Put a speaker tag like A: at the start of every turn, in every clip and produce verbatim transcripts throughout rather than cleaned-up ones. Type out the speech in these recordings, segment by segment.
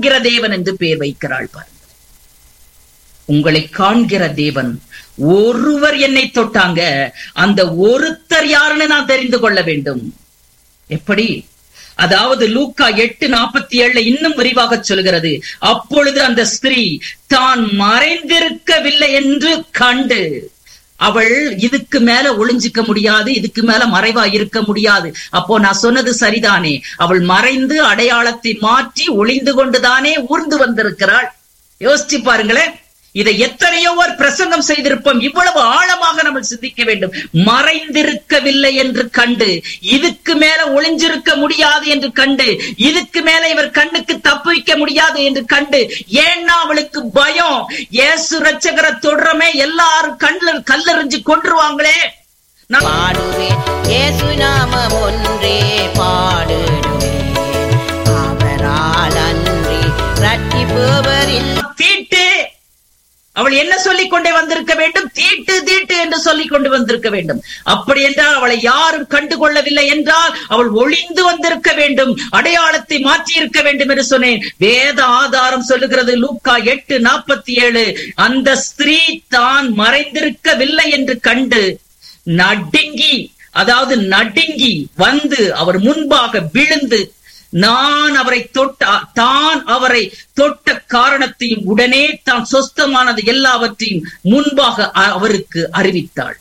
A: காண்கிற தேவன் என்று பெயர் வைக்கிறாள் பாருங்க. உங்களை காண்கிற தேவன். ஒருவர் என்னை தொட்டாங்க, அந்த ஒருத்தர் யாருன்னு நான் தெரிந்து கொள்ள வேண்டும். எப்படி? அதாவது லூக்கா எட்டு நாற்பத்தி ஏழுல இன்னும் விரிவாக சொல்கிறது, அப்பொழுது அந்த ஸ்திரீ தான் மறைந்திருக்கவில்லை என்று கண்டு, அவள் இதுக்கு மேல ஒளிஞ்சிக்க முடியாது, இதுக்கு மேல மறைவா இருக்க முடியாது. அப்போ நான் சொன்னது சரிதானே, அவள் மறைந்து அடையாளத்தை மாற்றி ஒளிந்து கொண்டுதானே ஊர்ந்து வந்திருக்கிறாள். யோசிச்சு பாருங்களேன். இதை எத்தனையோ ஒரு பிரசங்கம் செய்திருப்போம். இவ்வளவு ஆழமாக நம்ம சிந்திக்க வேண்டும். மறைந்திருக்கவில்லை என்று கண்டு, இதுக்கு மேல ஒளிஞ்சிருக்க முடியாது என்று கண்டு, இதுக்கு மேல இவர் கண்ணுக்கு தப்பிக்க முடியாது என்று கண்டு. ஏன்னா அவளுக்கு பயம். இயேசு ரட்சகரை தொடரமே எல்லாரும் கண்ணில் கல்லெறிஞ்சு கொன்றுவாங்களே.
B: பாடுவேன் இயேசு நாமம் ஒன்றே பாடுவேன், அவரால் அன்றி ரட்சிப்பவரில்
A: தீட்டு. அவள் என்ன சொல்லிக் கொண்டே வந்திருக்க வேண்டும்? தீட்டு தீட்டு என்று சொல்லிக் கொண்டு வந்திருக்க வேண்டும். அப்படி என்றால் அவளை யாரும் கண்டுகொள்ளவில்லை என்றால் அவள் ஒளிந்து வந்திருக்க வேண்டும், அடையாளத்தை மாற்றி இருக்க வேண்டும் என்று சொன்னேன். வேத ஆதாரம் சொல்லுகிறது. லூக்கா எட்டு நாற்பத்தி ஏழு, அந்த ஸ்திரீ தான் மறைந்திருக்கவில்லை என்று கண்டு நடுங்கி, அதாவது நடுங்கி வந்து அவர் முன்பாக விழுந்து, நான் அவரை தொட்ட தான் அவரை தொட்ட காரணத்தையும் உடனே தான் சொஸ்தமானது எல்லாவற்றையும் முன்பாக அவருக்கு அறிவித்தாள்.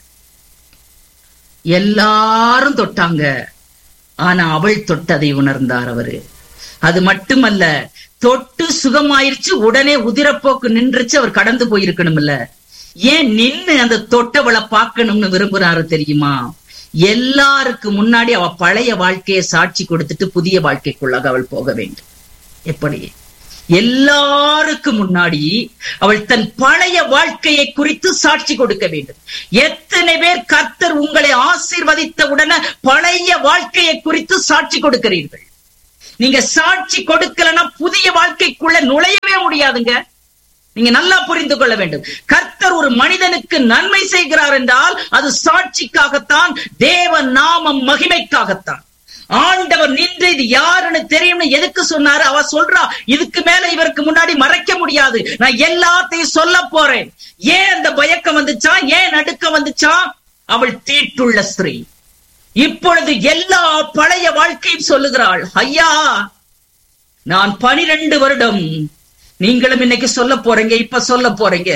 A: எல்லாரும் தொட்டாங்க, ஆனா அவள் தொட்டதை உணர்ந்தார் அவரு. அது மட்டுமல்ல, தொட்டு சுகமாயிருச்சு, உடனே உதிரப்போக்கு நின்றுச்சு, அவர் கடந்து போயிருக்கணும் இல்ல. ஏன் நின்னு அந்த தொட்டவளை பார்க்கணும்னு விரும்புறாரு தெரியுமா? எல்லாருக்கு முன்னாடி அவ பழைய வாழ்க்கையை சாட்சி கொடுத்துட்டு புதிய வாழ்க்கைக்குள்ளாக அவள் போக வேண்டும். எப்படி? எல்லாருக்கு முன்னாடி அவள் தன் பழைய வாழ்க்கையை குறித்து சாட்சி கொடுக்க வேண்டும். எத்தனை பேர் கர்த்தர் உங்களை ஆசீர்வதித்த உடனே பழைய வாழ்க்கையை குறித்து சாட்சி கொடுக்கிறீர்கள்? நீங்க சாட்சி கொடுக்கலன்னா புதிய வாழ்க்கைக்குள்ள நுழையவே முடியாதுங்க. நீங்க நல்லா புரிந்து கொள்ள வேண்டும். கர்த்தர் ஒரு மனிதனுக்கு நன்மை செய்கிறார் என்றால் அது சாட்சிக்காகத்தான், தேவ நாமம் மகிமைக்காகத்தான். ஆண்டவர் நின்று இது யாருன்னு தெரியும்னு எதுக்கு சொன்னாரு? அவ சொல்றா, இதுக்கு மேல இவருக்கு முன்னாடி மறைக்க முடியாது, நான் எல்லாத்தையும் சொல்ல போறேன். ஏன் அந்த பயக்கம் வந்துச்சா? ஏன் நடுக்கம் வந்துச்சா? அவள் தீட்டுள்ள ஸ்திரீ. இப்பொழுது எல்லா பழைய வாழ்க்கையும் சொல்லுகிறாள். ஐயா, நான் பனிரெண்டு வருடம், நீங்களும் இன்னைக்கு சொல்ல போறீங்க, இப்ப சொல்ல போறீங்க,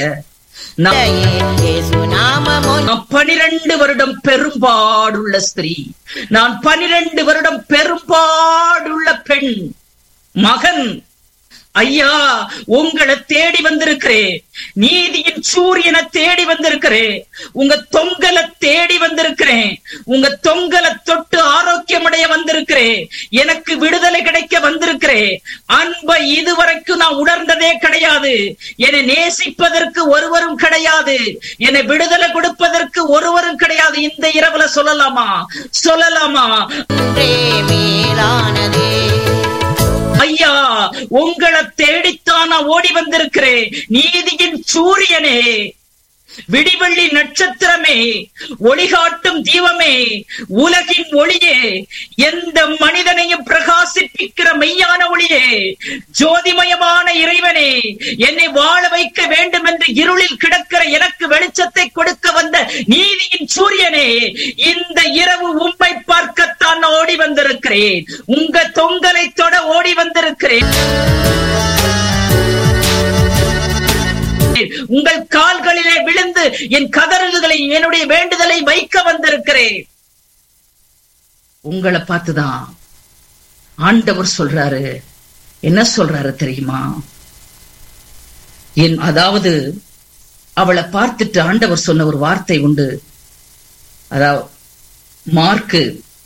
A: நான் பனிரெண்டு வருடம் பெரும்பாடுள்ள ஸ்திரீ, நான் பனிரெண்டு வருடம் பெரும்பாடுள்ள பெண், மகன். ஐயா, உங்களை தேடி வந்திருக்கிறேன், நீதியின் சூரியனை தேடி வந்திருக்கிறேன், உங்க தொங்கலை தேடி வந்திருக்கிறேன், உங்க தொங்கலை தொட்டு ஆரோக்கியமடைய வந்திருக்கிறேன், எனக்கு விடுதலை கிடைக்க வந்திருக்கிறேன். அன்பை இதுவரைக்கும் நான் உணர்ந்ததே கிடையாது. என்னை நேசிப்பதற்கு ஒருவரும் கிடையாது, என்னை விடுதலை கொடுப்பதற்கு ஒருவரும் கிடையாது. இந்த இரவுல சொல்லலாமா? சொல்லலாமா? மேலானதே ஐயா, உங்களை தேடித்தான் நான் ஓடி வந்திருக்கிறேன். நீதியின் சூரியனே, விடிவெள்ளி நட்சத்திரமே, ஒளிகாட்டும் தீபமே, உலகின் ஒளியே, எந்த மனிதனையும் பிரகாசிப்பிக்கிற மெய்யான ஒளியே, ஜோதிமயமான இறைவனே, என்னை வாழ வைக்க வேண்டும் என்று இருளில் கிடக்கிற எனக்கு வெளிச்சத்தை கொடுக்க வந்த நீதியின் சூரியனே, இந்த இரவு உம்மை பார்க்கத்தான் ஓடி வந்திருக்கிறேன். உங்க தொங்கலை தொட ஓடி வந்திருக்கிறேன். உங்கள் கால்களிலே விழுந்து என் கதறல்களை, என்னுடைய வேண்டுதலை வைக்க வந்திருக்கிறேன். உங்களை பார்த்துதான் ஆண்டவர் சொல்றாரு. என்ன சொல்றாரு தெரியுமா? என் அதாவது அவளை பார்த்துட்டு ஆண்டவர் சொன்ன ஒரு வார்த்தை உண்டு. அதாவது மார்க்கு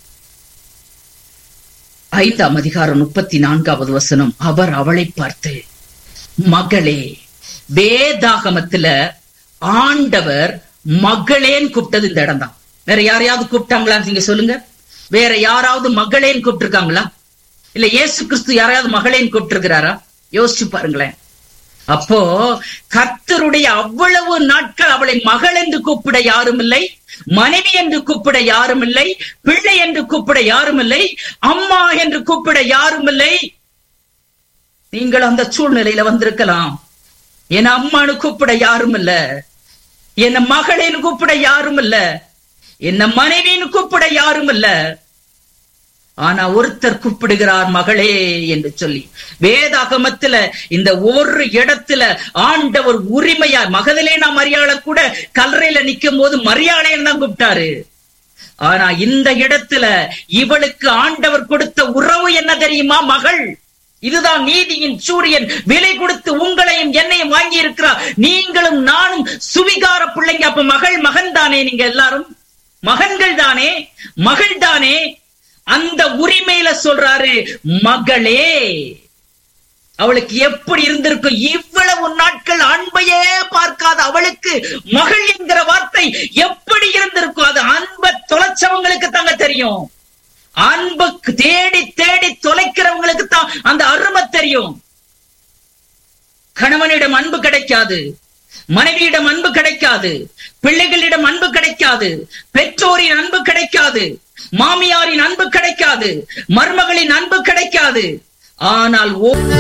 A: ஐந்தாம் அதிகாரம் முப்பத்தி நான்காவது வசனம். அவர் அவளை பார்த்து, மகளே, வேதாகமத்துல ஆண்டவர் மகளேன்னு கூப்பிட்டது இந்த இடம் தான். வேற யாரையாவது கூப்பிட்டாங்களா? நீங்க சொல்லுங்க. வேற யாராவது மகளேன்னு கூப்பிட்டு இருக்காங்களா? இல்ல இயேசு கிறிஸ்து யாரையாவது மகளேன்னு கூப்பிட்டு இருக்கிறாரா? யோசிச்சு பாருங்களேன். அப்போ கர்த்தருடைய அவ்வளவு நாட்கள் அவளை மகள் என்று கூப்பிட யாரும் இல்லை, மனைவி என்று கூப்பிட யாரும் இல்லை, பிள்ளை என்று கூப்பிட யாரும் இல்லை, அம்மா என்று கூப்பிட யாரும் இல்லை. நீங்கள் அந்த சூழ்நிலையில வந்திருக்கலாம். என் அம்மானு கூப்பிட யாரும் இல்ல, என்ன மகளின்னு கூப்பிட யாரும் இல்ல, என்ன மனைவின்னு கூப்பிட யாரும் இல்ல. ஆனா ஒருத்தர் கூப்பிடுகிறார் மகளே என்று சொல்லி. வேதாகமத்துல இந்த ஒரு இடத்துல ஆண்டவர் உரிமையா மகதலேனா மரியாளை கூட கல்லறையில நிக்கும் போது மரியாளைன்னு தான் கூப்பிட்டாரு. ஆனா இந்த இடத்துல இவளுக்கு ஆண்டவர் கொடுத்த உறவு என்ன தெரியுமா? மகள். இதுதான் நீதியின் சூரியன் விலை கொடுத்து உங்களையும் என்னையும் வாங்கி இருக்கிறார். நீங்களும் நானும் சுவிகார பிள்ளைங்க. அப்ப மகள் மகன் தானே? நீங்க எல்லாரும் மகன்கள் தானே, மகள் தானே. அந்த உரிமையில சொல்றாரு மகளே. அவளுக்கு எப்படி இருந்திருக்கும்? இவ்வளவு நாட்கள் அன்பையே பார்க்காத அவளுக்கு மகள் என்கிற வார்த்தை எப்படி இருந்திருக்கும்? அது அன்பை தொலைச்சவங்களுக்கு தாங்க தெரியும். அன்பு தேடி தேடி தொலைக்கிறவங்களுக்கு தான் அந்த அருமை தெரியும். கணவனிடம் அன்பு கிடைக்காது, மனைவியிடம் அன்பு கிடைக்காது, பிள்ளைகளிடம் அன்பு கிடைக்காது, பெற்றோரின் அன்பு கிடைக்காது, மாமியாரின் அன்பு கிடைக்காது, மருமகளின் அன்பு கிடைக்காது. ஆனால்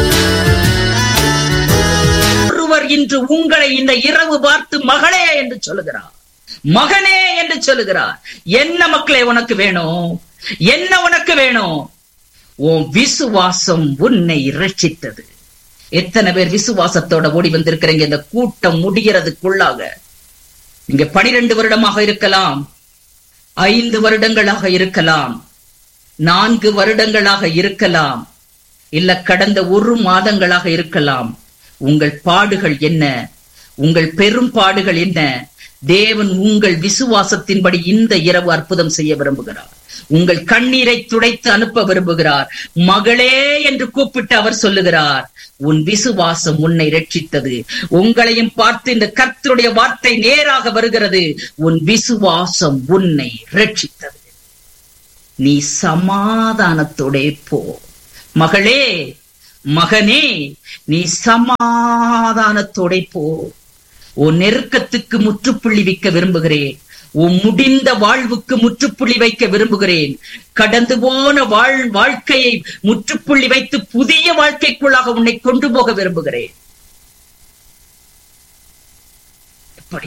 A: ஒருவர் இன்று உங்களை இந்த இரவு பார்த்து மகளே என்று சொல்லுகிறார், மகனே என்று சொல்லுகிறார். என்ன மக்களே உனக்கு வேணும்? என்ன உனக்கு வேணும்? உன் விசுவாசம் உன்னை இரட்சித்தது. எத்தனை பேர் விசுவாசத்தோட ஓடி வந்திருக்கிறீங்க இந்த கூட்டம் முடிகிறதுக்குள்ளாக? நீங்க பனிரெண்டு வருடமாக இருக்கலாம், ஐந்து வருடங்களாக இருக்கலாம், நான்கு வருடங்களாக இருக்கலாம், இல்ல கடந்த ஒரு மாதங்களாக இருக்கலாம். உங்கள் பாடுகள் என்ன? உங்கள் பெரும் பாடுகள் என்ன? தேவன் உங்கள் விசுவாசத்தின்படி இந்த இரவு அற்புதம் செய்ய விரும்புகிறார். உங்கள் கண்ணீரை துடைத்து அனுப்ப விரும்புகிறார். மகளே என்று கூப்பிட்டு அவர் சொல்லுகிறார், உன் விசுவாசம் உன்னை ரட்சித்தது. உங்களையும் பார்த்து இந்த கர்த்தருடைய வார்த்தை நேராக வருகிறது. உன் விசுவாசம் உன்னை ரட்சித்தது. நீ சமாதானத்தோட போ. மகளே, மகனே, நீ சமாதானத்தோட போ. உன் நெருக்கத்துக்கு முற்றுப்புள்ளி வைக்க விரும்புகிறேன். உன் முடிந்த வாழ்வுக்கு முற்றுப்புள்ளி வைக்க விரும்புகிறேன். கடந்து போன வாழ் வாழ்க்கையை முற்றுப்புள்ளி வைத்து புதிய வாழ்க்கைக்குள்ளாக உன்னை கொண்டு போக விரும்புகிறேன். எப்படி?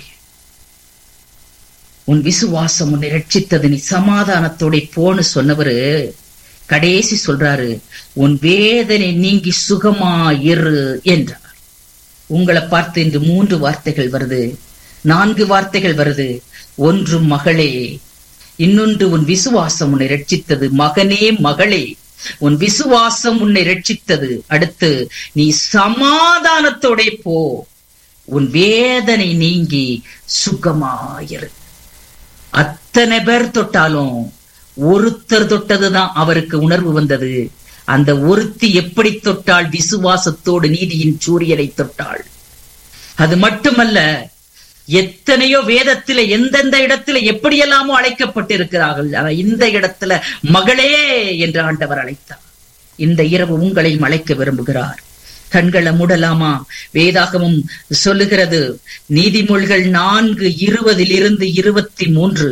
A: உன் விசுவாசம் உன்னை ரட்சித்தது. நீ சமாதானத்தோட போன்னு சொன்னவரு கடைசி சொல்றாரு, உன் வேதனை நீங்கி சுகமாயிரு என்றார். உங்களை பார்த்து இன்று மூன்று வார்த்தைகள் வருது, நான்கு வார்த்தைகள் வருது. ஒன்று மகளே, இன்னொன்று உன் விசுவாசம் உன்னை ரட்சித்தது. மகனே, மகளே, உன் விசுவாசம் உன்னை ரட்சித்தது. அடுத்து நீ சமாதானத்தோட போ, உன் வேதனை நீங்கி சுகமாயிரு. அத்தனை பேர் தொட்டாலும் ஒருத்தர் தொட்டதுதான் அவருக்கு உணர்வு வந்தது. அந்த ஒருத்தி எப்படி தொட்டாள்? விசுவாசத்தோடு நீதியின் சூரியனை தொட்டாள். அது மட்டுமல்ல, எத்தனையோ வேதத்தில எந்தெந்த இடத்துல எப்படியெல்லாமோ அழைக்கப்பட்டிருக்கிறார்கள். இந்த இடத்துல மகளே என்று ஆண்டவர் அழைத்தார். இந்த இரவு உங்களையும் அழைக்க விரும்புகிறார். கண்களை மூடலாமா? வேதாகமும் சொல்லுகிறது, நீதிமொழிகள் நான்கு இருபதில் இருந்து இருபத்தி மூன்று.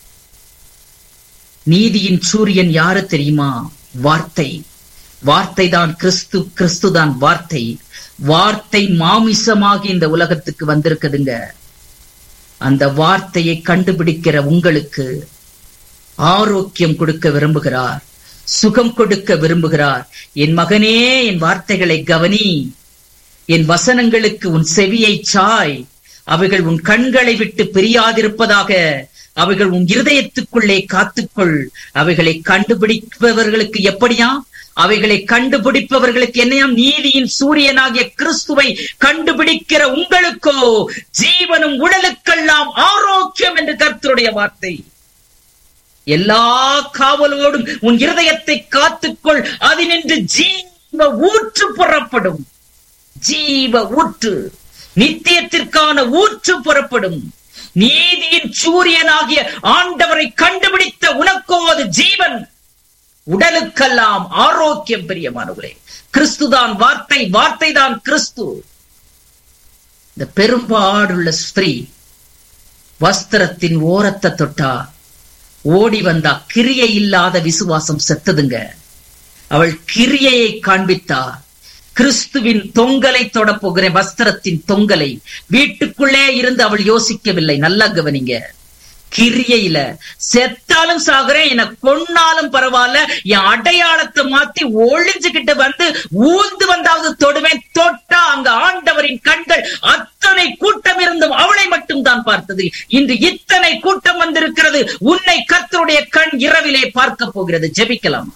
A: நீதியின் சூரியன் யாரு தெரியுமா? வார்த்தை. வார்த்தை தான் கிறிஸ்து, கிறிஸ்து தான் வார்த்தை. வார்த்தை மாமிசமாகி இந்த உலகத்துக்கு வந்திருக்குதுங்க. அந்த வார்த்தையை கண்டுபிடிக்கிற உங்களுக்கு ஆரோக்கியம் கொடுக்க விரும்புகிறார், சுகம் கொடுக்க விரும்புகிறார். என் மகனே, என் வார்த்தைகளை கவனி, என் வசனங்களுக்கு உன் செவியை சாய். அவைகள் உன் கண்களை விட்டு பிரியாதிருப்பதாக. அவைகள் உன் இருதயத்துக்குள்ளே காத்துக்கொள். அவைகளை கண்டுபிடிப்பவர்களுக்கு எப்படியா? அவைகளை கண்டுபிடிப்பவர்களுக்கு என்னையாம்? நீதியின் சூரியனாகிய கிறிஸ்துவை கண்டுபிடிக்கிற உங்களுக்கோ ஜீவனும் உடலுக்கெல்லாம் ஆரோக்கியம் என்று கர்த்தருடைய வார்த்தை. எல்லா காவலோடும் உன் இருதயத்தை காத்துக்கொள், அதினின்று ஜீவ ஊற்று புறப்படும். ஜீவ ஊற்று, நித்தியத்திற்கான ஊற்று புறப்படும். நீதியின் சூரியனாகிய ஆண்டவரை கண்டுபிடித்த உனக்கோ அது ஜீவன், உடலுக்கெல்லாம் ஆரோக்கியம். பிரியமானவர்களே, கிறிஸ்துதான் வார்த்தை, வார்த்தை தான் கிறிஸ்து. இந்த பெரும்பாடுள்ள ஸ்திரீ வஸ்திரத்தின் ஓரத்தை தொட்டா, ஓடி வந்தா. கிரியை இல்லாத விசுவாசம் செத்ததுங்க. அவள் கிரியையை காண்பித்தார். கிறிஸ்துவின் தொங்கலை தொட போகிறேன், வஸ்திரத்தின் தொங்கலை. வீட்டுக்குள்ளே இருந்து அவள் யோசிக்கவில்லை. நல்லா கவனிங்க. கிரியையில செத்தாலும் சாகுறேன், என கொன்னாலும் பரவாயில்ல, என் அடையாளத்தை மாத்தி ஒளிஞ்சுகிட்டு வந்து ஊந்து வந்தாவது தொடுவேன். தொட்டா அங்க ஆண்டவரின் கண்கள் அத்தனை கூட்டம் இருந்தும் அவளை மட்டும் தான் பார்த்தது. இன்று இத்தனை கூட்டம் வந்திருக்கிறது. உன்னை கர்த்தருடைய கண் இரவிலே பார்க்க போகிறது. ஜெபிக்கலாம்.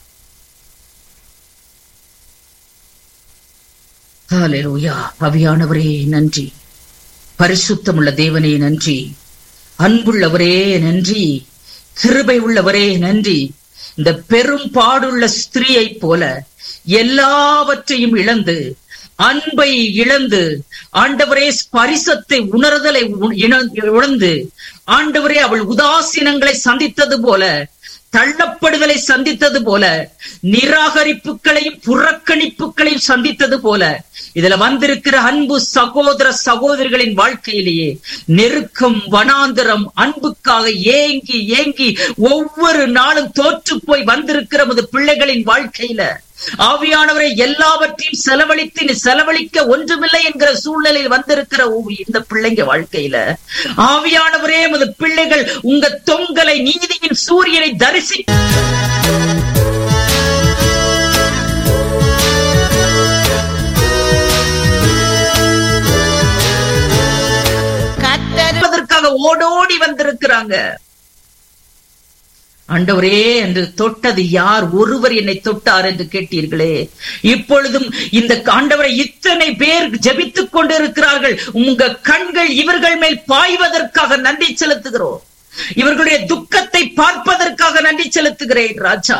A: ஹல்லேலூயா. ஆவியானவரே நன்றி, பரிசுத்தமுள்ள தேவனே நன்றி, அன்புள்ளவரே நன்றி, கிருபை உள்ளவரே நன்றி. இந்த பெரும் பாடுள்ள ஸ்திரீயை போல எல்லாவற்றையும் இழந்து, அன்பை இழந்து, ஆண்டவரே ஸ்பரிசத்தை உணர்தலை உணர்ந்து, ஆண்டவரே அவள் உதாசீனங்களை சந்தித்தது போல, தள்ளப்படுதலை சந்தித்தது போல, நிராகரிப்புகளையும் புறக்கணிப்புகளையும் சந்தித்தது போல, இதுல வந்திருக்கிற அன்பு சகோதர சகோதரிகளின் வாழ்க்கையிலேயே நெருக்கம், வனாந்தரம், அன்புக்காக ஏங்கி ஏங்கி ஒவ்வொரு நாளும் தோற்று போய் வந்திருக்கிற பிள்ளைகளின் வாழ்க்கையில ஆவியானவரை எல்லாவற்றையும் செலவழித்து நீ செலவழிக்க ஒன்றுமில்லை என்கிற சூழ்நிலையில் வந்திருக்கிற இந்த பிள்ளைங்க வாழ்க்கையில ஆவியானவரே உமது பிள்ளைகள் உங்க தொங்கலை நீதியின் சூரியனை தரிசி கர்த்தருக்காக ஓடோடி வந்திருக்கிறாங்க. ஆண்டவரே என்று தொட்டது யார்? ஒருவர் என்னை தொட்டார் என்று கேட்டீர்களே. இப்பொழுதும் இந்த ஆண்டவரை இத்தனை பேர் ஜெபித்துக் கொண்டிருக்கிறார்கள். உங்க கண்கள் இவர்கள் மேல் பாய்வதற்காக நன்றி செலுத்துகிறோம். இவர்களுடைய துக்கத்தை பார்ப்பதற்காக நன்றி செலுத்துகிறேன் ராஜா.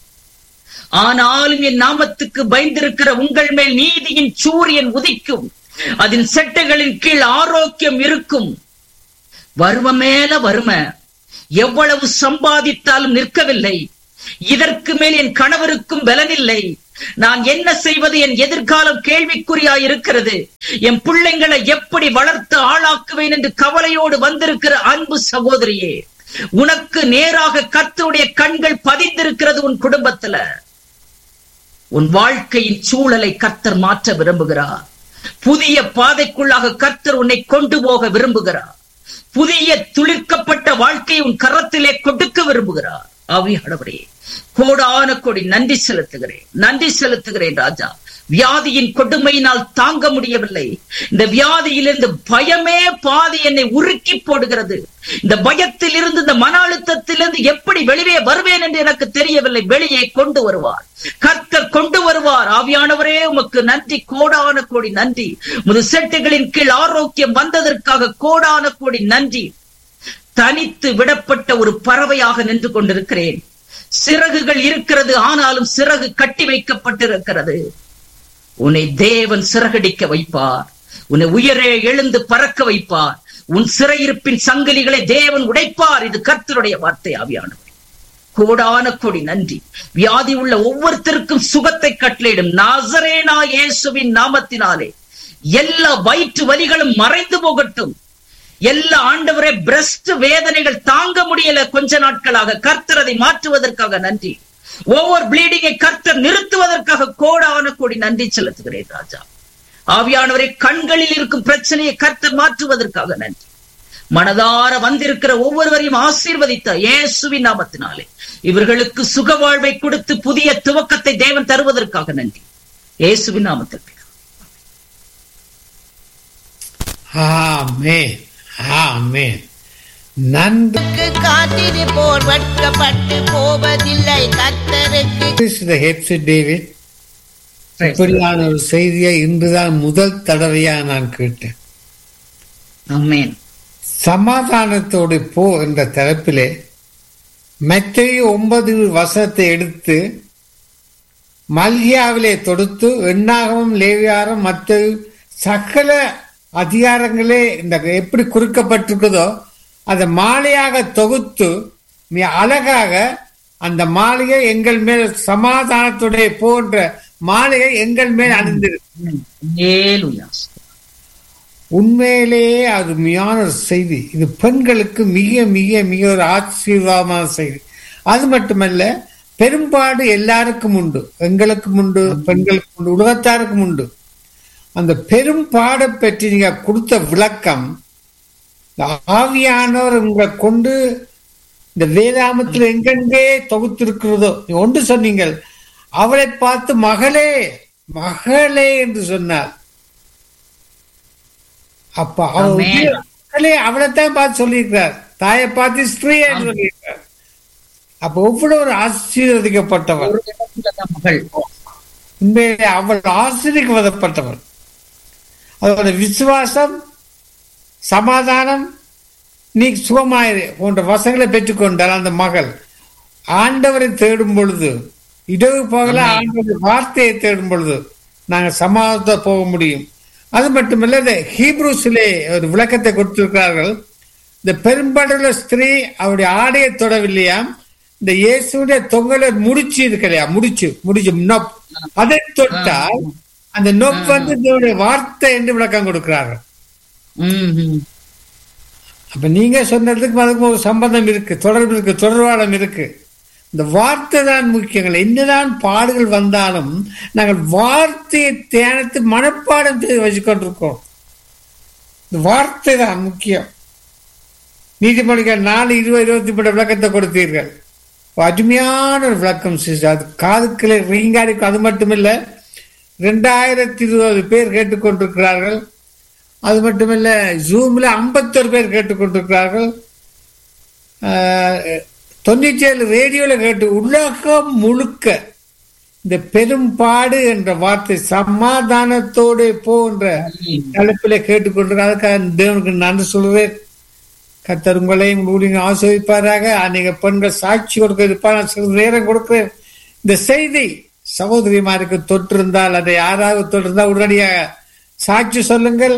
A: ஆனாலும் என் நாமத்துக்கு பயந்திருக்கிற உங்கள் மேல் நீதியின் சூரியன் உதிக்கும். அதன் செட்டைகளின் கீழ் ஆரோக்கியம் இருக்கும். வறுமை மேல வறுமை, எவ்வளவு சம்பாதித்தாலும் நிற்கவில்லை. இதற்கு மேல் என் கணவருக்கும் பலனில்லை. நான் என்ன செய்வது? என் எதிர்காலம் கேள்விக்குறியாய் இருக்கிறது. என் பிள்ளைங்களை எப்படி வளர்த்து ஆளாக்குவேன் என்று கவலையோடு வந்திருக்கிற அன்பு சகோதரியே, உனக்கு நேராக கர்த்தருடைய கண்கள் பதிந்திருக்கிறது. உன் குடும்பத்துல உன் வாழ்க்கையின் சூழலை கர்த்தர் மாற்ற விரும்புகிறார். புதிய பாதைக்குள்ளாக கர்த்தர் உன்னை கொண்டு போக விரும்புகிறார். புதிய துளிர்க்கப்பட்ட வாழ்க்கையை உன் கரத்திலே கொடுக்க விரும்புகிறார். ஆவியானவரே, கோடான கோடி நன்றி செலுத்துகிறேன், நன்றி செலுத்துகிறேன் ராஜா. வியாதியின் கொடுமையினால் தாங்க முடியவில்லை. இந்த வியாதியிலிருந்து பயமே பாதி என்னை உருக்கி போடுகிறது. இந்த பயத்தில் இருந்து, இந்த மன அழுத்தத்திலிருந்து எப்படி வெளியே வருவேன் என்று எனக்கு தெரியவில்லை. வெளியே கொண்டு வருவார் கர்த்தர், கொண்டு வருவார். ஆவியானவரே உமக்கு நன்றி, கோடான கோடி நன்றி. முது செட்டுகளின் கீழ் ஆரோக்கியம் வந்ததற்காக கோடான கோடி நன்றி. தனித்து விடப்பட்ட ஒரு பறவையாக நின்று கொண்டிருக்கிறேன். சிறகுகள் இருக்கிறது, ஆனாலும் சிறகு கட்டி வைக்கப்பட்டிருக்கிறது. உன்னை தேவன் சிறகடிக்க வைப்பார். உன்னை உயரே எழுந்து பறக்க வைப்பார். உன் சிறையிருப்பின் சங்கிலிகளை தேவன் உடைப்பார். இது கர்த்தருடைய வார்த்தை. ஆவியானவர், கோடான கோடி நன்றி. வியாதி உள்ள ஒவ்வொருத்தருக்கும் சுகத்தை கட்டளையிடும் நாசரேனா இயேசுவின் நாமத்தினாலே எல்லா வயிற்று வலிகளும் மறைந்து போகட்டும். எல்லா ஆண்டவரே பிரஸ்ட் வேதனைகள் தாங்க முடியல கொஞ்ச நாட்களாக, கர்த்தர் அதை மாற்றுவதற்காக நன்றி. ஒவ்வொரு பிளீடிங்கை கர்த்தர் நிறுத்துவதற்காக கோடான கோடி நன்றி செலுத்துகிறேன் ராஜா. ஆவியானவரை, கண்களில் இருக்கும் பிரச்சனையை கர்த்தர் மாற்றுவதற்காக நன்றி. மனதார வந்திருக்கிற ஒவ்வொருவரையும் ஆசீர்வதித்த இயேசுவின் நாமத்தினாலே இவர்களுக்கு சுக வாழ்வை கொடுத்து புதிய துவக்கத்தை தேவன் தருவதற்காக நன்றி. இயேசுவின் நாமத்தில்
C: ஆமென், ஆமென். நன்றி.
B: காத்திருப்போர் வெட்கப்பட்டு போவதில்லை கர்த்தருக்கு.
C: டேவிட், இப்படியான ஒரு செய்தியை இன்றுதான் முதல் தடவையா நான் கேட்டேன்.
A: ஆமென்.
C: சமாதானத்தோடு போ என்ற தரப்பிலே மத்தேயு ஒன்பது வசனத்தை எடுத்து மல்கியாவிலே தொடுத்து எண்ணாகமும் லேவியாரம் மற்ற சகல அதிகாரங்களே இந்த எப்படி குறிக்கப்பட்டிருக்குதோ அதை மாலையாக தொகுத்து மிக அழகாக அந்த மாலையை எங்கள் மேல் சமாதானத்துடைய போன்ற மாலையை எங்கள் மேல் அணிந்திருக்கு. உண்மையிலேயே அருமையான ஒரு செய்தி. இது பெண்களுக்கு மிக மிக மிக ஒரு ஆசீர்வாதமான செய்தி. அது மட்டுமல்ல, பெரும்பாடு எல்லாருக்கும் உண்டு, எங்களுக்கும் உண்டு, பெண்களுக்கும் உண்டு, உலகத்தாருக்கும் உண்டு. அந்த பெரும்பாடை பற்றி நீங்க கொடுத்த விளக்கம், ஆவியானவர் உங்களை கொண்டு இந்த வேதாமத்தில் எங்கெங்கே தொகுத்திருக்கிறதோ ஒன்று சொன்னீங்கள். அவளை பார்த்து மகளே மகளே என்று சொன்னார். அப்ப அவளே அவளைத்தான் பார்த்து சொல்லியிருக்கிறார், தாயை பார்த்து ஸ்திரீ என்று சொல்லியிருக்கிறார். அப்ப ஒவ்வொரு ஒரு ஆசீர்வதிக்கப்பட்டவர், உண்மையிலே அவள் ஆசீர்வதிக்கப்பட்டவர். அதோட விசுவாசம், சமாதானம், நீ சுகமாயிரு போன்ற வசங்களை பெற்றுக்கொண்டால் அந்த மகள் ஆண்டவரை தேடும் பொழுது, இடவு பகல ஆண்டவர் வார்த்தையை தேடும் பொழுது நாங்கள் சமாதானத்தை போக முடியும். அது மட்டுமல்ல, ஹீப்ரூஸிலே ஒரு விளக்கத்தை கொடுத்திருக்கிறார்கள். இந்த பெரும்பாடுள்ள ஸ்திரீ அவருடைய ஆடையை தொடவில்லையாம், இந்த இயேசுடைய தொங்கல முடிச்சு இருக்கலையா, முடிச்சு முடிச்சு நொப், அதை தொட்டால் அந்த நொப் வந்து இதனுடைய வார்த்தை என்று விளக்கம் கொடுக்கிறார்கள். அப்ப நீங்க சொன்னதுக்கு அதுக்கு ஒரு சம்பந்தம் இருக்கு, தொடர்பு இருக்கு, தொடர்பாடம் இருக்கு. இந்த வார்த்தை தான் முக்கியங்கள். என்னதான் பாடுகள் வந்தாலும் நாங்கள் வார்த்தையை தியானித்து மனப்பாடம் செய்து வச்சுக்கொண்டிருக்கோம். இந்த வார்த்தை தான் முக்கியம். நீதிமொழிகள் நாலு இருபது இருபத்தி மூணு விளக்கத்தை கொடுத்தீர்கள், அருமையான ஒரு விளக்கம். அது காதுக்களை ரீங்காரிக்கும். அது மட்டுமில்ல, ரெண்டாயிரத்தி இருபது பேர் கேட்டுக்கொண்டிருக்கிறார்கள். அது மட்டுமல்ல, ஜூம்ல ஐம்பத்தொரு பேர் கேட்டுக்கொண்டிருக்கிறார்கள். தொண்ணூற்றி ஏழு ரேடியோல கேட்டு, உலகம் முழுக்க இந்த பெரும்பாடு என்ற வார்த்தை சமாதானத்தோடு போன்ற தலைப்பில கேட்டுக்கொண்டிருக்க. அதுக்காக தேவனுக்கு நன்றி சொல்றேன். கர்த்தர் உங்களையும் ஊழியங்க ஆசீர்வதிப்பாராக. அநேக பெண்கள் சாட்சி கொடுக்க இருப்பார், சிறிது நேரம் கொடுக்கிறேன். இந்த செய்தி சகோதரிமாருக்கு தொற்றிருந்தால், அதை யாராவது தொற்றிருந்தால் உடனடியாக சாட்சி சொல்லுங்கள்.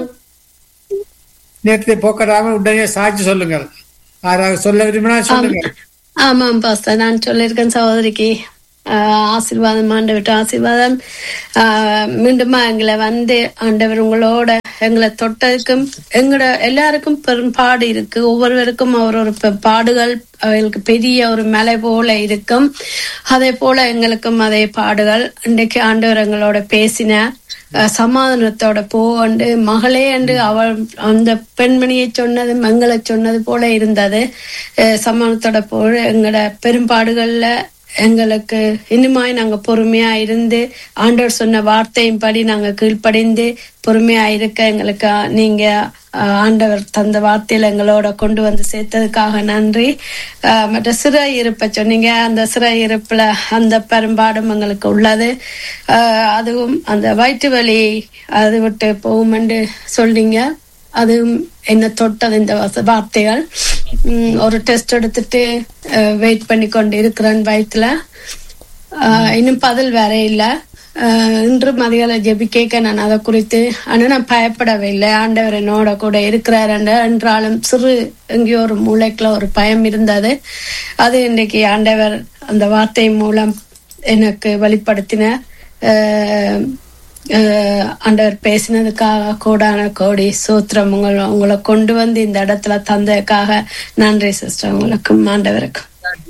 C: நேரத்தை போக்கடாம உடனே சாட்சி சொல்லுங்கள். யாராவது சொல்ல விரும்பினா சொல்லுங்கள்.
D: ஆமாம் பாஸ்டர், நான் சொல்லியிருக்கேன் சகோதரிக்கு ஆசீர்வாதம், ஆண்டவர்கிட்ட ஆசீர்வாதம். ஆஹ் மீண்டுமா எங்களை வந்து ஆண்டவர் உங்களோட எங்களை தொட்டதுக்கும் எங்களோட எல்லாருக்கும் பெரும்பாடு இருக்கு. ஒவ்வொருவருக்கும் அவர் ஒரு பாடுகள் அவர்களுக்கு பெரிய ஒரு மலை போல இருக்கும். அதே போல எங்களுக்கும் அதே பாடுகள். இன்றைக்கு ஆண்டவர் எங்களோட பேசின சமாதானத்தோட போண்டு மகளே என்று அவள் அந்த பெண்மணியை சொன்னது எங்களை சொன்னது போல இருந்தது. சமாதானத்தோட போ எங்களோட பெரும்பாடுகள்ல எங்களுக்கு இன்னுமாய் நாங்க பொறுமையா இருந்து ஆண்டவர் சொன்ன வார்த்தையும் படி நாங்க கீழ்ப்படிந்து பொறுமையா இருக்க எங்களுக்கு நீங்க ஆண்டவர் தந்த வார்த்தையில எங்களோட கொண்டு வந்து சேர்த்ததுக்காக நன்றி. ஆஹ் மற்ற சிறை இருப்ப சொன்னீங்க, அந்த சிறை இருப்புல அந்த பெரும்பாடும் எங்களுக்கு உள்ளது. ஆஹ் அதுவும் அந்த வயிற்று வலி அது விட்டு போகும் என்று சொல்றீங்க. அதுவும் என்ன தொட்டது இந்த வார்த்தைகள். உம் ஒரு டெஸ்ட் எடுத்துட்டு வெயிட் பண்ணி கொண்டு இருக்கிறேன் வயிற்றுல. ஆஹ் இன்னும் பதில் வேற இல்ல. ஆஹ் இன்று மதியால ஜெபி கேட்க நான் அதை குறித்து. ஆனா நான் பயப்படவே இல்லை, ஆண்டவர் என்னோட கூட இருக்கிறார் என்றாலும் சிறு எங்கேயோ ஒரு மூளைக்குள்ள ஒரு பயம் இருந்தது. அது இன்னைக்கு ஆண்டவர் அந்த வார்த்தை மூலம் எனக்கு வெளிப்படுத்தினார். ஆஹ் ஆண்டவர் பேசினதுக்காக கோடான கோடி சூத்திரம். உங்களை உங்களை கொண்டு வந்து இந்த இடத்துல தந்ததுக்காக நன்றி சிஸ்டர். உங்களுக்கும் ஆண்டவருக்கும்.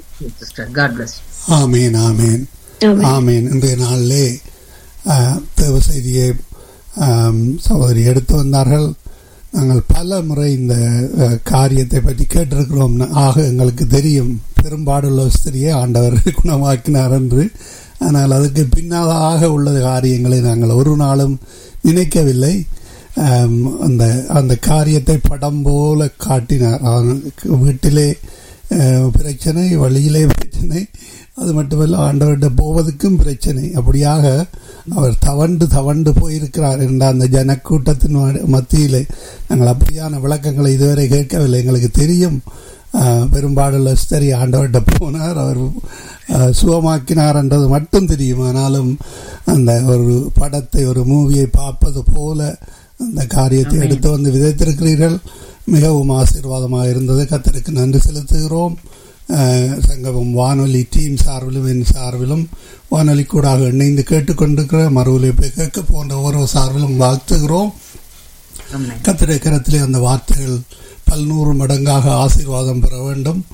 E: ஆமீன் ஆமீன் ஆமீன். இன்றைய நாளிலே தேவ செய்தியை சகோதரி எடுத்து வந்தார்கள். நாங்கள் பல முறை இந்த காரியத்தை பற்றி கேட்டிருக்கிறோம். ஆக எங்களுக்கு தெரியும் பெரும்பாடுள்ள ஸ்திரியை ஆண்டவர் குணமாக்கினார் என்று. ஆனால் அதுக்கு பின்னாக உள்ள காரியங்களை நாங்கள் ஒரு நாளும் நினைக்கவில்லை. அந்த அந்த காரியத்தை படம் போல காட்டினார். வீட்டிலே பிரச்சனை, வழியிலே பிரச்சனை, அது மட்டுமல்ல ஆண்டவர்கிட்ட போவதற்கும் பிரச்சனை. அப்படியாக அவர் தவண்டு தவண்டு போயிருக்கிறார் என்ற அந்த ஜனக்கூட்டத்தின் மத்தியிலே நாங்கள் அப்படியான விளக்கங்களை இதுவரை கேட்கவில்லை. எங்களுக்கு தெரியும் பெரும்பாடுள்ள ஸ்திரீ ஆண்டவர்கிட்ட போனார், அவர் சுகமாக்கினார் என்றது மட்டும் தெரியும். ஆனாலும் அந்த ஒரு படத்தை, ஒரு மூவியை பார்ப்பது போல அந்த காரியத்தை எடுத்து வந்து விதைத்திருக்கிறீர்கள். மிகவும் ஆசீர்வாதமாக இருந்தது. கர்த்தருக்கு நன்றி செலுத்துகிறோம். சங்கமம் வானொலி டீம் சார்பிலும் என் சார்பிலும் வானொலி கூடாக இணைந்து கேட்டுக்கொண்டிருக்கிற மறுவொலிப்பை கேட்க போன்ற ஒவ்வொரு சார்பிலும் வாழ்த்துகிறோம். கர்த்தருடைய கரத்திலே அந்த வார்த்தைகள் பல்நூறு மடங்காக ஆசீர்வாதம் பெற வேண்டும்.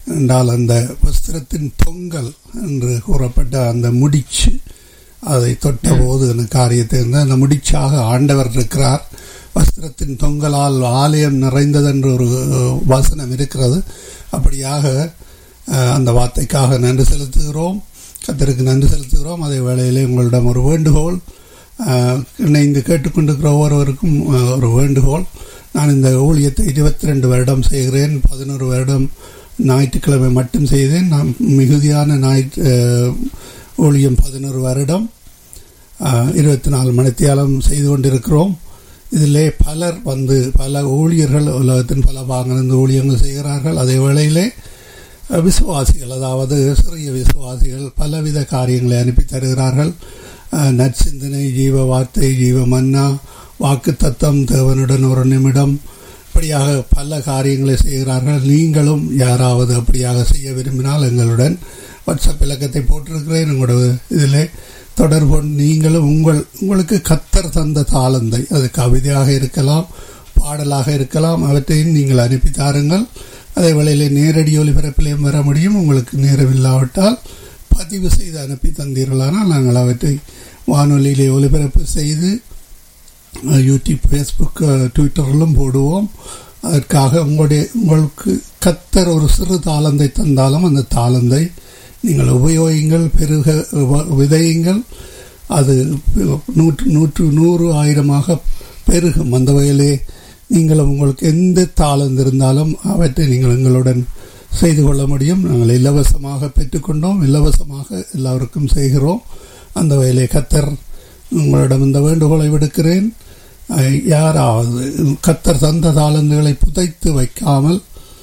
E: என்றால் அந்த வஸ்திரத்தின் தொங்கல் என்று கூறப்பட்ட அந்த முடிச்சு, அதை தொட்ட போது அந்த காரியத்தை அந்த முடிச்சாக ஆண்டவர் இருக்கிறார். வஸ்திரத்தின் தொங்கலால் ஆலயம் நிறைந்தது என்று ஒரு வசனம் இருக்கிறது. அப்படியாக அந்த வார்த்தைக்காக நன்றி செலுத்துகிறோம், கர்த்தருக்கு நன்றி செலுத்துகிறோம். அதே வேளையிலே உங்களிடம் ஒரு வேண்டுகோள், இணைந்து கேட்டுக்கொண்டிருக்கிற ஒவ்வொருவருக்கும் ஒரு வேண்டுகோள். நான் இந்த ஊழியத்தை இருபத்தி ரெண்டு வருடம் செய்கிறேன். பதினோரு வருடம் ஞாயிற்றுக்கிழமை மட்டும் செய்தேன். நான் மிகுதியான ஞாயிற்று ஊழியம் பதினோரு வருடம் இருபத்தி நாலு மணித்தியாலம் செய்து கொண்டிருக்கிறோம். இதிலே பலர் வந்து பல ஊழியர்கள் உலகத்தின் பல பாகங்களிலிருந்து ஊழியங்கள் செய்கிறார்கள். அதே வேளையிலே விசுவாசிகள், அதாவது சிறிய விசுவாசிகள் பலவித காரியங்களை அனுப்பி தருகிறார்கள். நற்சிந்தனை, ஜீவ வார்த்தை, ஜீவ மன்னா, வாக்கு தத்தம், தேவனுடன் ஒரு நிமிடம், இப்படியாக பல காரியங்களை செய்கிறார்கள். நீங்களும் யாராவது அப்படியாக செய்ய விரும்பினால் எங்களுடன் வாட்ஸ்அப் இலக்கத்தை போட்டிருக்கிறேன். உங்களோட இதில் தொடர்பு நீங்களும் உங்கள் உங்களுக்கு கத்தர் தந்த தாளந்தை, அது கவிதையாக இருக்கலாம், பாடலாக இருக்கலாம், அவற்றையும் நீங்கள் அனுப்பி தாருங்கள். அதே வேளையிலே நேரடி ஒலிபரப்பிலையும் வர முடியும். உங்களுக்கு நேரமில்லாவிட்டால் பதிவு செய்து அனுப்பி தந்தீர்களானால் நாங்கள் அவற்றை வானொலியிலே ஒலிபரப்பு செய்து யூடியூப், ஃபேஸ்புக், ட்விட்டரிலும் போடுவோம். அதற்காக உங்களுடைய உங்களுக்கு கத்தர் ஒரு சிறு தாளந்தை தந்தாலும் அந்த தாளந்தை நீங்கள் உபயோகிங்கள், பெருக விதையுங்கள். அது நூற்று நூற்று நூறு ஆயிரமாக பெருகும். அந்த வகையிலே நீங்களும் உங்களுக்கு எந்த தாளந்து இருந்தாலும் அவற்றை நீங்கள் எங்களுடன் செய்து கொள்ள முடியும். நாங்கள் இலவசமாக பெற்றுக்கொண்டோம், இலவசமாக எல்லாருக்கும் செய்கிறோம். அந்த வகையிலே கத்தர் உங்களிடம் இந்த வேண்டுகோளை விடுக்கிறேன். யாராவது கத்தர் தந்த தாளந்துகளை புதைத்து வைக்காமல்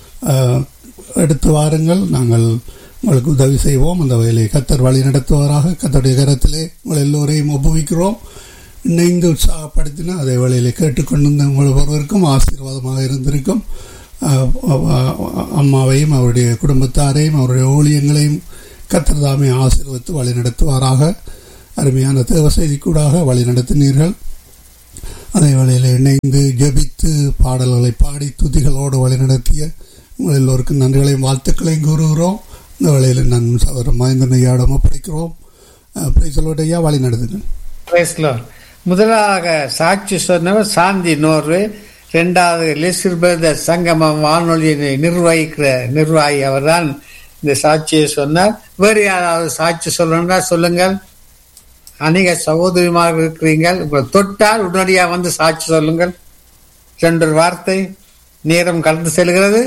E: எடுத்து வாருங்கள், நாங்கள் உங்களுக்கு உதவி செய்வோம். அந்த வகையிலே கத்தர் வழி நடத்துவராக. கத்தருடைய கரத்திலே உங்கள் எல்லோரையும் ஒப்புவிக்கிறோம். இணைந்து உற்சாகப்படுத்தினா அதே வேளையிலே கேட்டுக்கொண்டிருந்த உங்கள் ஒருவருக்கும் ஆசீர்வாதமாக இருந்திருக்கும். அம்மாவையும் அவருடைய குடும்பத்தாரையும் அவருடைய ஊழியங்களையும் கத்தர் தாமே ஆசீர்வதித்து வழி நடத்துவாராக. அருமையான தேவ செய்தி கூடாக வழி நடத்தினீர்கள். அதே வேளையில் இணைந்து ஜெபித்து பாடல்களை பாடி துதிகளோடு வழி நடத்திய உங்கள் எல்லோருக்கும் நன்றிகளையும் வாழ்த்துக்களையும் கூறுகிறோம். இந்த வேளையில் நான் சகோதரர் மகேந்திரன் ஐயாவிடம் ஒப்படைக்கிறோம். பிரைஸ் ஐயா, வழி நடத்துங்கள்.
C: முதலாக சாட்சி சொன்னவர் சாந்தி நோர்வே, இரண்டாவது லிசிர்பர்த சங்கமம் வானொலியை நிர்வகிக்கிற நிர்வாகி அவர் தான் இந்த சாட்சியை சொன்னார். வேறு யாராவது சாட்சி சொல்லணும்னா சொல்லுங்கள். அநேக சகோதரிமாக இருக்கிறீங்கள், உங்களை தொட்டால் உடனடியாக வந்து சாட்சி சொல்லுங்கள். ரெண்டு வார்த்தை, நேரம் கலந்து செல்கிறது.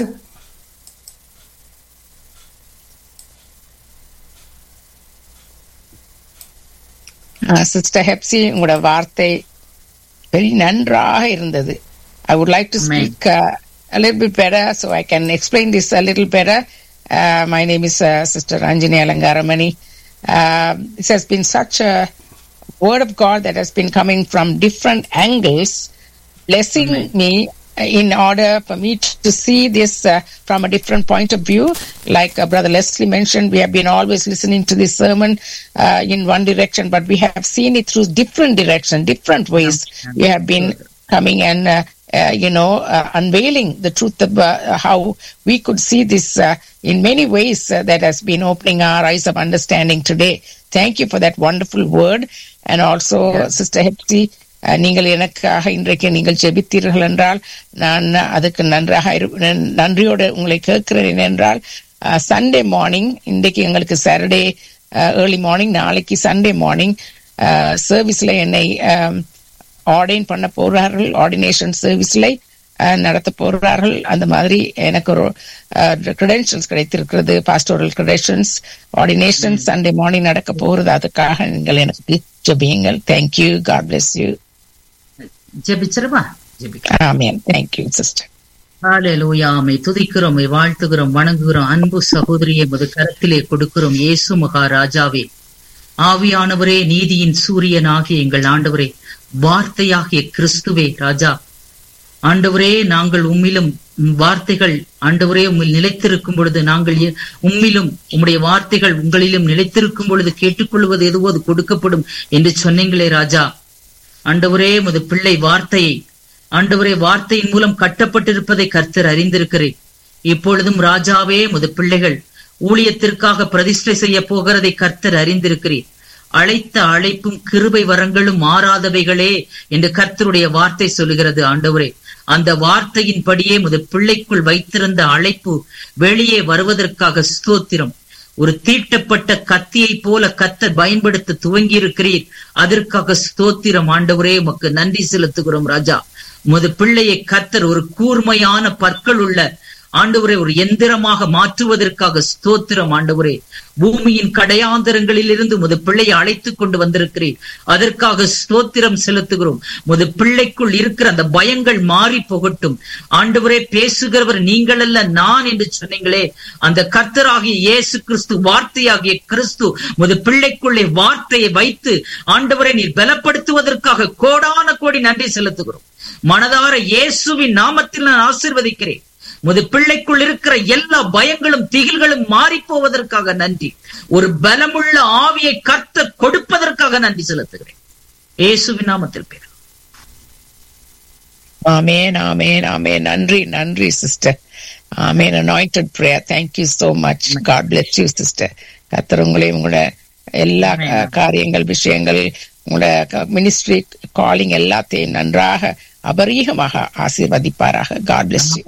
F: சிஸ்டர் ஹெப்சி, உங்களோட வார்த்தை very நன்றாக இருந்தது. I would like to speak uh, a little bit better so I can explain this a little better. Uh, my name is uh, Sister Anjani Alangaramani. Uh, this has been such a word of God that has been coming from different angles, blessing Amen. me in order for me to see this uh, from a different point of view. Like uh, Brother Leslie mentioned, we have been always listening to this sermon uh, in one direction, but we have seen it through different directions, different ways. We have been coming and uh, uh, you know uh, unveiling the truth of uh, how we could see this uh, in many ways uh, that has been opening our eyes of understanding today. Thank you for that wonderful word. And also yeah. Sister Hepsi, நீங்கள் எனக்காக இன்றைக்கு நீங்கள் ஜெபித்தீர்கள் என்றால் நான் அதுக்கு நன்றாக நன்றியோடு உங்களை கேட்கிறேன். என்றால் சண்டே மார்னிங், இன்றைக்கு எங்களுக்கு சாட்டர்டே ஏர்லி மார்னிங், நாளைக்கு சண்டே மார்னிங் சர்வீஸ்ல என்னை ஆர்டைன் பண்ண போறார்கள், ஆர்டினேஷன் சர்வீஸ்ல நடத்த போறார்கள். அந்த மாதிரி எனக்கு ஒரு கிரெடென்ஷியல்ஸ் கிடைத்திருக்கிறது, pastoral credentials. Ordination Sunday morning நடக்க போகிறது. அதுக்காக நீங்கள் எனக்கு ஜெபியுங்கள். Thank you. God bless you.
A: ஜெபிச்சிரவா?
F: Amen. Thank you sister.
A: ஹல்லேலூயா. ஆமை துதிக்கிறோம், வாழ்த்துகிறோம், வணங்குகிறோம். அன்பு சகோதரியை முது கரத்திலே கொடுக்கிறோம். இயேசு மகாராஜாவே, ஆவியானவரே, நீதியின் சூரியனாகிய எங்கள் ஆண்டவரே, வார்த்தையாகிய கிறிஸ்துவே ராஜா, ஆண்டவரே, நாங்கள் உம்மிலும் வார்த்தைகள் ஆண்டவரே உம்மில் நிலைத்திருக்கும் பொழுது, நாங்கள் உம்மிலும் உம்முடைய வார்த்தைகள் உங்களிலும் நிலைத்திருக்கும் பொழுது கேட்டுக்கொள்வது எதுவோ அது கொடுக்கப்படும் என்று சொன்னீங்களே ராஜா. ஆண்டவரே, உமது பிள்ளை வார்த்தையை ஆண்டவரே வார்த்தையின் மூலம் கட்டப்பட்டிருப்பதை கர்த்தர் அறிந்திருக்கிறேன். இப்பொழுதும் ராஜாவே முது பிள்ளைகள் ஊழியத்திற்காக பிரதிஷ்டை செய்ய போகிறதை கர்த்தர் அறிந்திருக்கிறீர். அழைத்த அழைப்பும் கிருபை வரங்களும் மாறாதவைகளே என்று கர்த்தருடைய வார்த்தை சொல்லுகிறது. ஆண்டவரே, அந்த வார்த்தையின்படியே முது பிள்ளைக்குள் வைத்திருந்த அழைப்பு வெளியே வருவதற்காக ஸ்தோத்திரம். ஒரு தீட்டப்பட்ட கத்தியை போல கர்த்தர் பயன்படுத்த துவங்கி இருக்கிறீர். அதற்காக ஸ்தோத்திரம் ஆண்டவரே, உமக்கு நன்றி செலுத்துகிறோம் ராஜா. முது பிள்ளையை கர்த்தர் ஒரு கூர்மையான பற்கள் உள்ள ஆண்டவரே ஒரு எந்திரமாக மாற்றுவதற்காக ஸ்தோத்திரம் ஆண்டவரே. பூமியின் கடையாந்தரங்களில் இருந்து முது பிள்ளையை அழைத்து கொண்டு வந்திருக்கிறேன். அதற்காக ஸ்தோத்திரம் செலுத்துகிறோம். முது பிள்ளைக்குள் இருக்கிற அந்த பயங்கள் மாறி போகட்டும் ஆண்டவரே. பேசுகிறவர் நீங்கள் அல்ல நான் என்று சொன்னீங்களே, அந்த கர்த்தராகிய இயேசு கிறிஸ்து, வார்த்தையாகிய கிறிஸ்து முது பிள்ளைக்குள்ளே வார்த்தையை வைத்து ஆண்டவரை நீர் பலப்படுத்துவதற்காக கோடான கோடி நன்றி செலுத்துகிறோம். மனதார இயேசுவின் நாமத்தில் நான் ஆசீர்வதிக்கிறேன். முது பிள்ளைக்குள் இருக்கிற எல்லா பயங்களும் திகில்களும் மாறி போவதற்காக நன்றி. ஒரு பலமுள்ள ஆவியை கர்த்தர் கொடுப்பதற்காக நன்றி செலுத்துகிறேன் இயேசுவின் நாமத்தில் பேர்.
F: ஆமென், ஆமென், ஆமென். நன்றி, நன்றி sister. Amen. Anointed prayer. Thank you so much. God bless you sister. கர்த்தர் உங்களை உங்களோட எல்லா காரியங்கள், விஷயங்கள், உங்களோட மினிஸ்ட்ரி காலிங் எல்லாத்தையும் நன்றாக அபரீகமாக ஆசீர்வதிப்பாராக. God bless you.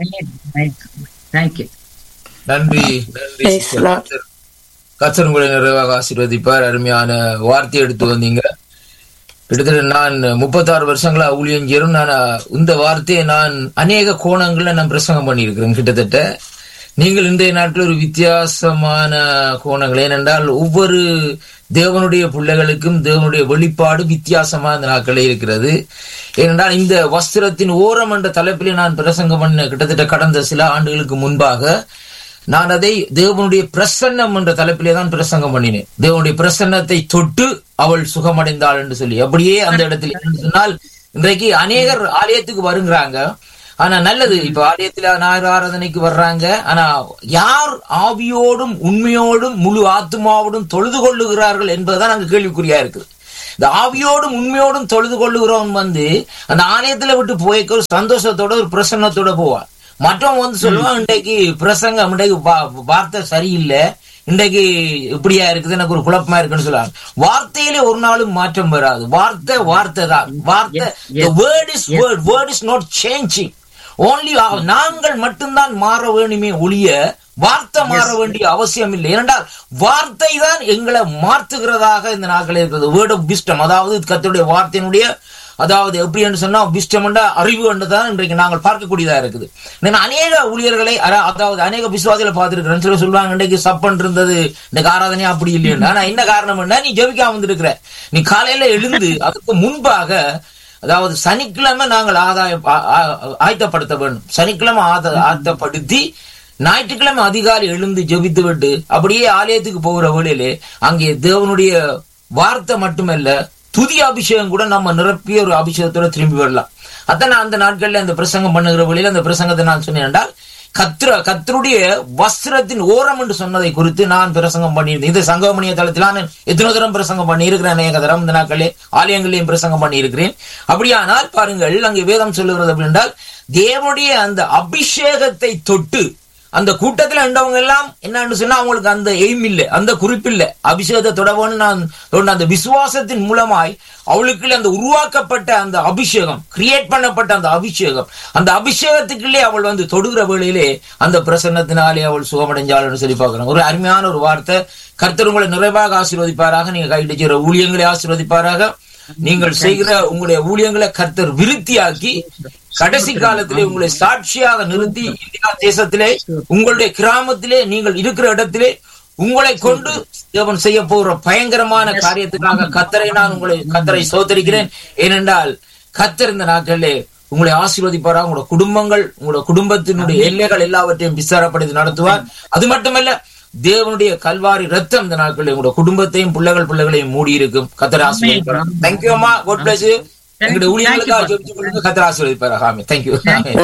A: Thank you.
G: நன்றி, நன்றி சிஸ்டர். கர்த்தர் உங்களை நிறைவாக ஆசீர்வதிப்பார். அருமையான வார்த்தை எடுத்து வந்தீங்க. கிட்டத்தட்ட நான் முப்பத்தாறு வருஷங்களா ஊழியம் செய்யறோம். நான் இந்த வார்த்தையை நான் அநேக கோணங்கள்ல நான் பிரசங்கம் பண்ணியிருக்கிறேன். கிட்டத்தட்ட நீங்கள் இன்றைய நாட்டில் ஒரு வித்தியாசமான கோணங்கள், ஏனென்றால் ஒவ்வொரு தேவனுடைய பிள்ளைகளுக்கும் தேவனுடைய வெளிப்பாடு வித்தியாசமான இந்த நாட்களே இருக்கிறது. ஏனென்றால் இந்த வஸ்திரத்தின் ஓரம் என்ற தலைப்பிலே நான் பிரசங்கம் பண்ண கிட்டத்தட்ட கடந்த சில ஆண்டுகளுக்கு முன்பாக நான் அதை தேவனுடைய பிரசன்னம் என்ற தலைப்பிலே தான் பிரசங்கம் பண்ணினேன். தேவனுடைய பிரசன்னத்தை தொட்டு அவள் சுகமடைந்தாள் என்று சொல்லி, அப்படியே அந்த இடத்துல சொன்னால் இன்றைக்கு அநேகர் ஆலயத்துக்கு வருகிறாங்க. ஆனா நல்லது, இப்ப ஆலயத்துல ஞாயிறு ஆராதனைக்கு வர்றாங்க. ஆனா யார் ஆவியோடும் உண்மையோடும் முழு ஆத்மாவோடும் தொழுது கொள்ளுகிறார்கள் என்பதுதான் அங்கு கேள்விக்குறியா இருக்குது. இந்த ஆவியோடும் உண்மையோடும் தொழுது கொள்ளுகிறவன் வந்து அந்த ஆலயத்துல விட்டு போய்க்க ஒரு சந்தோஷத்தோட ஒரு பிரசன்னத்தோட போவான். மற்றவன் வந்து சொல்லுவான், இன்றைக்கு பிரசங்கம், இன்றைக்கு வார்த்தை சரியில்லை, இன்றைக்கு இப்படியா இருக்குது, எனக்கு ஒரு குழப்பமா இருக்குன்னு சொல்லுவாங்க. வார்த்தையிலே ஒரு நாளும் மாற்றம் வராது. வார்த்தை வார்த்தை தான். வார்த்தை word is word. Word is not changing. Only நாங்கள் மட்டும்தான் மாற வேணுமே ஒழிய வார்த்தை மாற வேண்டிய அவசியம் இல்லை. ஏனென்றால் வார்த்தை தான் எங்களை மாற்றுகிறதாக இந்த நாட்களில் இருக்கிறது. வேர்ட் ஆஃப் விஸ்டம், அதாவது கர்த்தருடைய வார்த்தையினுடைய, அதாவது எப்படி என்று சொன்னா விஸ்டம் என்ற அறிவு என்றுதான் இன்றைக்கு நாங்கள் பார்க்கக்கூடியதா இருக்குது. நான் அநேக ஊழியர்களை, அதாவது அநேக விசுவாசிகளை பார்த்திருக்கிறேன். சில சொல்லுவாங்க, இன்றைக்கு சப்பன் இருந்தது, இன்னைக்கு ஆராதனையா அப்படி இல்லையா. ஆனா என்ன காரணம் என்ன, நீ ஜெபிக்காம வந்திருக்கிற. நீ காலையில எழுந்து அதுக்கு முன்பாக, அதாவது சனிக்கிழமை நாங்கள் ஆதாய ஆயத்தப்படுத்த வேண்டும். சனிக்கிழமை ஆத ஆயத்தப்படுத்தி ஞாயிற்றுக்கிழமை அதிகாலை எழுந்து ஜெபித்து விட்டு அப்படியே ஆலயத்துக்கு போகிற வேளையிலே அங்கே தேவனுடைய வார்த்தை மட்டுமல்ல, துதி அபிஷேகம் கூட நம்ம நிரப்பிய ஒரு அபிஷேகத்தோட திரும்பி வரலாம். அதான் நான் அந்த நாட்கள்ல அந்த பிரசங்கம் பண்ணுகிற வழியில அந்த பிரசங்கத்தை நான் சொன்னேன் என்றால், கத்திர கத்தருடைய வஸ்திரத்தின் ஓரம் என்று சொன்னதை குறித்து நான் பிரசங்கம் பண்ணியிருந்தேன். இது சங்கமணிய தளத்தில் நான் எத்தனை தரம் பிரசங்கம் பண்ணி இருக்கிறேன். அநேக தரம் இந்த நாட்களே ஆலயங்களையும் பிரசங்கம் பண்ணி இருக்கிறேன். அப்படியானால் பாருங்கள், அங்கே வேதம் சொல்லுகிறது அப்படி என்றால், தேவனுடைய அந்த அபிஷேகத்தை தொட்டு அந்த கூட்டத்தில் இருந்தவங்க எல்லாம் என்னன்னு சொன்னா அவங்களுக்கு அந்த எய்ம் இல்லை, அந்த குறிப்பில்லை. அபிஷேகத்தை தொடர்பான நான் அந்த விசுவாசத்தின் மூலமாய் அவளுக்குள்ள அந்த உருவாக்கப்பட்ட அந்த அபிஷேகம், கிரியேட் பண்ணப்பட்ட அந்த அபிஷேகம், அந்த அபிஷேகத்துக்குள்ளே அவள் வந்து தொடுகிற வேளையிலே அந்த பிரசன்னத்தினாலே அவள் சுகமடைஞ்சாள்னு சொல்லி பார்க்கிறோம். ஒரு அருமையான ஒரு வார்த்தை. கர்த்தர் உங்களை நிறைவாக ஆசீர்வதிப்பாராக. நீங்க கையிட்டு செய்கிற ஊழியங்களை ஆசீர்வதிப்பாராக. நீங்கள் செய்கிற உங்களுடைய ஊழியங்களை கர்த்தர் விருத்தியாக்கி கடைசி காலத்திலே உங்களை சாட்சியாக நிறுத்தி இந்தியா தேசத்திலே, உங்களுடைய கிராமத்திலே, நீங்கள் இருக்கிற இடத்திலே உங்களை கொண்டு தேவன் செய்ய போகிற பயங்கரமான காரியத்துக்காக கர்த்தரை நான் உங்களை கர்த்தரை சோதரிக்கிறேன். ஏனென்றால் கர்த்தர் இந்த நாட்களிலே உங்களை ஆசீர்வதிப்பாரா. உங்களோட குடும்பங்கள், உங்களோட குடும்பத்தினுடைய எல்லைகள் எல்லாவற்றையும் விசாரப்படுத்தி நடத்துவார். அது மட்டுமல்ல, தேவனுடைய கல்வாரி ரத்தம் இந்த நாட்களில் உங்களோட குடும்பத்தையும் பிள்ளைகள் பிள்ளைகளையும் மூடி இருக்கும். கர்த்தர் ஆசீர்வதிப்பார். தேங்க்யூ அம்மா. God bless you. எங்களுடைய ஊழியர்களுக்காக ஜெபிச்சு கொள்ளுங்க. கர்த்தர் ஆசீர்வதிப்பார். ஆமென். தேங்க்யூ.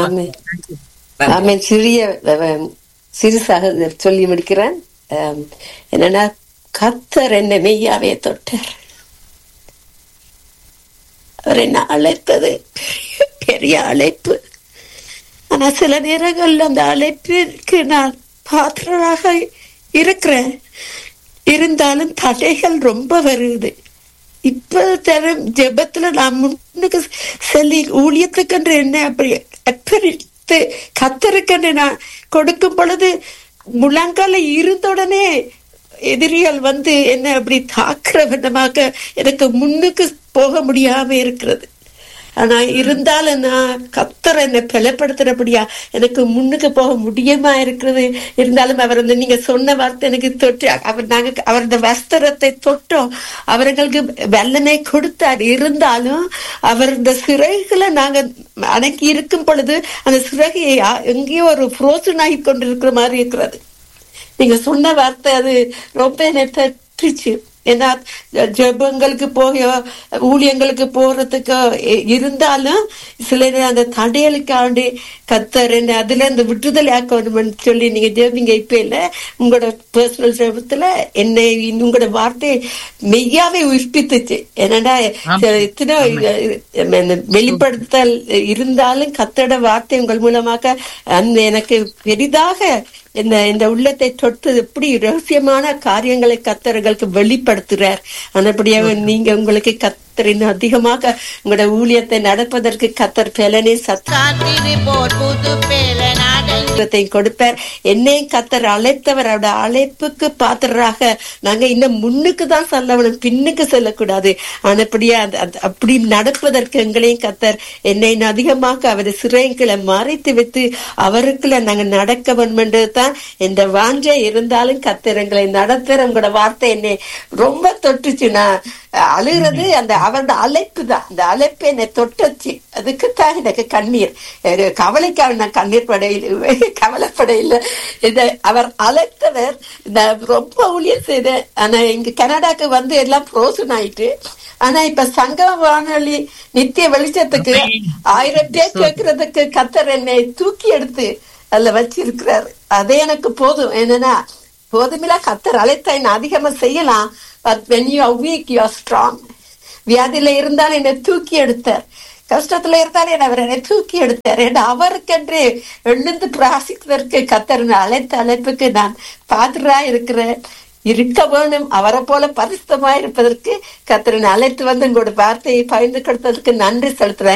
H: ஆமென். சிறிய சிறுசாக சொல்லி முடிக்கிறேன். என்னன்னா, கர்த்தர் என்னை மெய்யாவே தொட்டார். அவர் என்ன அழைத்தது பெரிய அழைப்பு. ஆனா சில நேரங்கள்ல அந்த அழைப்பிற்கு நான் பாத்திரராக இருக்கிறேன். இருந்தாலும் தடைகள் ரொம்ப வருது. இப்ப தரம் ஜெபத்துல நான் முன்னுக்கு சொல்லி ஊழியத்துக்கென்று என்ன அப்படி அர்ப்பணித்து கத்தருக்கென்று நான் கொடுக்கும் பொழுது முழங்கால இருந்த உடனே எதிரிகள் வந்து என்ன அப்படி தாக்குற விதமாக எனக்கு முன்னுக்கு போக முடியாம இருக்கிறது. ஆனா இருந்தாலும் நான் கத்தரை என்னை பலப்படுத்துறபடியா எனக்கு முன்னுக்கு போக முடியுமா இருக்கிறது. இருந்தாலும் அவர் வந்து நீங்க சொன்ன வார்த்தை எனக்கு தொட்டு அவர் நாங்க அவரது வஸ்திரத்தை தொட்டோம், அவர்களுக்கு வல்லமை கொடுத்தார். இருந்தாலும் அவர் இந்த சிறகுகளை நாங்க அடக்கி இருக்கும் பொழுது அந்த சிறகையை எங்கேயோ ஒரு புரோசன் ஆகி கொண்டிருக்கிற மாதிரி இருக்கிறது. நீங்க சொன்ன வார்த்தை அது ரொம்ப என்னை தட்டுச்சு. ஏன்னா ஜெபங்களுக்கு போக ஊழியங்களுக்கு போறதுக்கு இருந்தாலும் சில அந்த தடைகளுக்காண்டி கத்தர் என்ன அதுல இருந்து விடுதலை ஆக்கணும்னு சொல்லி நீங்க ஜெபிங்க. இப்ப இல்ல உங்களோட பர்சனல் ஜெபத்துல என்னை உங்களோட வார்த்தை மெய்யாவே உயிர்ப்பித்துச்சு. என்னன்னா எத்தனை வெளிப்படுத்தல் இருந்தாலும் கத்தோட வார்த்தை உங்கள் மூலமாக அந்த எனக்கு பெரிதாக இந்த இந்த உள்ளத்தை தொட்டு எப்படி ரகசியமான காரியங்களை கத்தர்களுக்கு வெளிப்படுத்துறார். ஆனபடியாக நீங்க உங்களுக்கு கத்தரின் அதிகமாக உங்களோட ஊழியத்தை நடப்பதற்கு கத்தர் பலனே சத்தத்தை கொடுப்பார். என்னையும் கத்தர் அழைத்தவர் அவருடைய அழைப்புக்கு பாத்திரராக நாங்க இன்னும் முன்னுக்கு தான் செல்லவனும் பின்னுக்கு செல்லக்கூடாது. ஆனப்படியா அப்படி நடப்பதற்கு எங்களையும் கத்தர் என்னை அதிகமாக அவரை சிறைகளை மறைத்து வைத்து அவருக்குள்ள நாங்க நடக்க வேண்டும் என்றுதான் இந்த வாஞ்சை. இருந்தாலும் கத்திரங்களை நடத்துற உங்களோட வார்த்தை என்னை ரொம்ப தொட்டுச்சு. நான் அழுகிறது அந்த அவரோட அழைப்பு தான். அந்த அழைப்பு என்னை தொட்டுச்சு. அதுக்குத்தான் எனக்கு கண்ணீர். கவலைக்காக நான் கண்ணீர் படையில கவலைப்படையில இத அவர் அழைத்தவர் ரொம்ப ஊழியம் செய்த. ஆனா இங்க கனடாக்கு வந்து எல்லாம் புரோசன் ஆயிட்டு. ஆனா இப்ப சங்கம வானொலி நித்திய வெளிச்சத்துக்கு ஆயிரம் பேர் கேட்கறதுக்கு கத்தர் என்னை தூக்கி எடுத்து அதுல வச்சிருக்கிறாரு. அதே எனக்கு போதும். என்னன்னா போதுமில்லா கத்தர் அழைத்த என்ன அதிகமா செய்யலாம். But when you are weak you are strong. வியாதியில இருந்தாலும் என்னை தூக்கி எடுத்தார், கஷ்டத்துல இருந்தாலும் என்ன அவர் என்னை தூக்கி எடுத்தார். ஏன்னா அவருக்கென்று எழுந்து பிராசிப்பதற்கு கத்தர் அழைத்த அழைப்புக்கு நான் பாத்திரா இருக்கிறேன், இருக்க வேணும். அவரை போல பரிசுத்தமா இருப்பதற்கு கத்தரின் அழைத்து வந்து உங்களோட வார்த்தையை பகிர்ந்து கொடுத்ததற்கு நன்றி செலுத்துறேன்.